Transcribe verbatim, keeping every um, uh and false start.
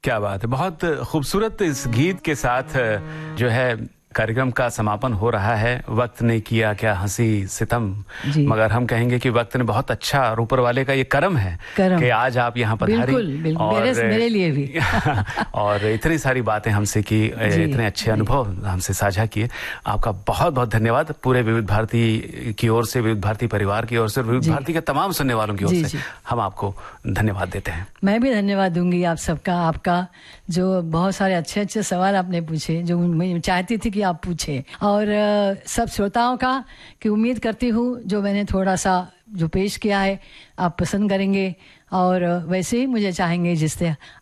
क्या बात है, बहुत खूबसूरत इस गीत के साथ जो है कार्यक्रम का समापन हो रहा है। वक्त ने किया क्या हंसी सितम, मगर हम कहेंगे कि वक्त ने बहुत अच्छा, और ऊपर वाले का ये करम है करम। कि आज आप यहाँ पधारी। बिल्कुल, बिल्कुल, और मेरे, मेरे लिए भी और इतनी सारी बातें हमसे की, इतने अच्छे अनुभव हमसे साझा किए। आपका बहुत बहुत धन्यवाद। पूरे विविध भारती की ओर से, विविध भारती परिवार की ओर से, विविध भारती के तमाम सुनने वालों की ओर से हम आपको धन्यवाद देते हैं। मैं भी धन्यवाद दूंगी आप सबका, आपका जो बहुत सारे अच्छे अच्छे सवाल आपने पूछे, जो मैं चाहती थी कि आप पूछे, और सब श्रोताओं का कि उम्मीद करती हूँ जो मैंने थोड़ा सा जो पेश किया है आप पसंद करेंगे, और वैसे ही मुझे चाहेंगे जिससे